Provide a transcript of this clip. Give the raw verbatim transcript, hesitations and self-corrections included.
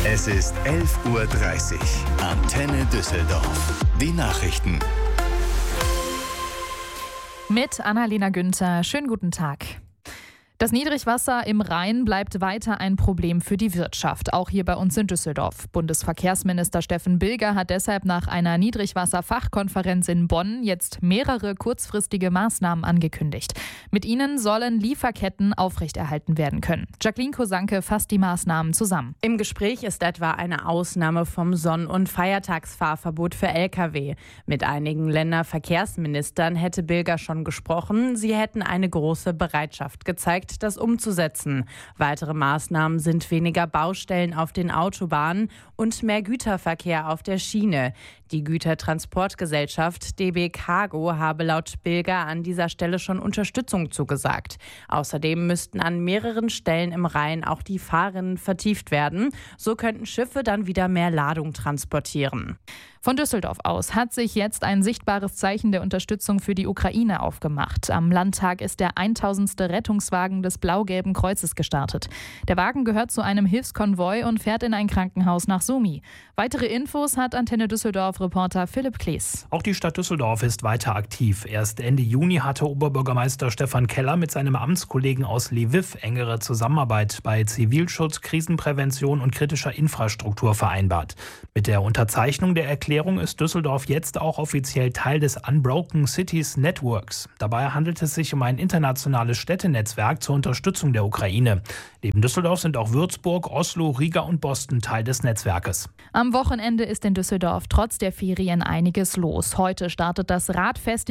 Es ist elf Uhr dreißig. Antenne Düsseldorf. Die Nachrichten. Mit Annalena Günther. Schönen guten Tag. Das Niedrigwasser im Rhein bleibt weiter ein Problem für die Wirtschaft, auch hier bei uns in Düsseldorf. Bundesverkehrsminister Steffen Bilger hat deshalb nach einer Niedrigwasserfachkonferenz in Bonn jetzt mehrere kurzfristige Maßnahmen angekündigt. Mit ihnen sollen Lieferketten aufrechterhalten werden können. Jacqueline Kosanke fasst die Maßnahmen zusammen. Im Gespräch ist etwa eine Ausnahme vom Sonn- und Feiertagsfahrverbot für L K W. Mit einigen Länderverkehrsministern hätte Bilger schon gesprochen. Sie hätten eine große Bereitschaft gezeigt, das umzusetzen. Weitere Maßnahmen sind weniger Baustellen auf den Autobahnen und mehr Güterverkehr auf der Schiene. Die Gütertransportgesellschaft D B Cargo habe laut Bilger an dieser Stelle schon Unterstützung zugesagt. Außerdem müssten an mehreren Stellen im Rhein auch die Fahrrinnen vertieft werden. So könnten Schiffe dann wieder mehr Ladung transportieren. Von Düsseldorf aus hat sich jetzt ein sichtbares Zeichen der Unterstützung für die Ukraine aufgemacht. Am Landtag ist der tausendste Rettungswagen des Blau-Gelben Kreuzes gestartet. Der Wagen gehört zu einem Hilfskonvoi und fährt in ein Krankenhaus nach Sumy. Weitere Infos hat Antenne Düsseldorf-Reporter Philipp Klees. Auch die Stadt Düsseldorf ist weiter aktiv. Erst Ende Juni hatte Oberbürgermeister Stefan Keller mit seinem Amtskollegen aus Lviv engere Zusammenarbeit bei Zivilschutz, Krisenprävention und kritischer Infrastruktur vereinbart. Mit der Unterzeichnung der Erklärung ist Düsseldorf jetzt auch offiziell Teil des Unbroken Cities Networks. Dabei handelt es sich um ein internationales Städtenetzwerk zur Unterstützung der Ukraine. Neben Düsseldorf sind auch Würzburg, Oslo, Riga und Boston Teil des Netzwerkes. Am Wochenende ist in Düsseldorf trotz der Ferien einiges los. Heute startet das Radfestival